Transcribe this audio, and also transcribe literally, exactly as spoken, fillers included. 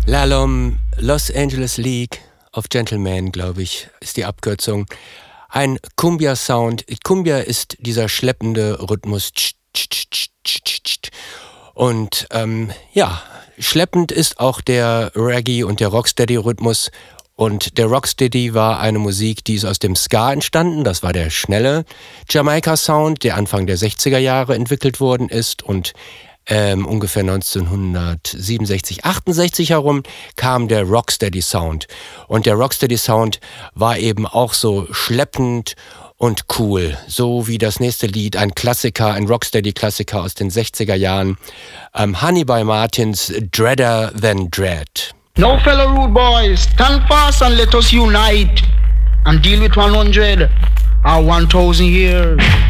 Lalom, Los Angeles League of Gentlemen, glaube ich, ist die Abkürzung. Ein Cumbia-Sound. Cumbia ist dieser schleppende Rhythmus. Und ähm, ja, schleppend ist auch der Reggae- und der Rocksteady-Rhythmus. Und der Rocksteady war eine Musik, die ist aus dem Ska entstanden. Das war der schnelle Jamaika-Sound, der Anfang der sechziger Jahre entwickelt worden ist. Und ähm, ungefähr neunzehnhundertsiebenundsechzig, achtundsechzig herum kam der Rocksteady-Sound. Und der Rocksteady-Sound war eben auch so schleppend und cool. So wie das nächste Lied, ein Klassiker, ein Rocksteady-Klassiker aus den sechziger Jahren. Ähm, Honeybee Martins, Dreader Than Dread. Now, fellow rude boys, stand fast and let us unite and deal with one hundred or one thousand years.